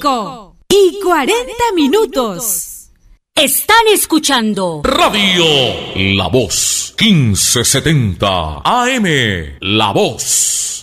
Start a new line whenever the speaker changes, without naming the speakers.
5:40.
Están escuchando
Radio La Voz 1570 AM. La Voz.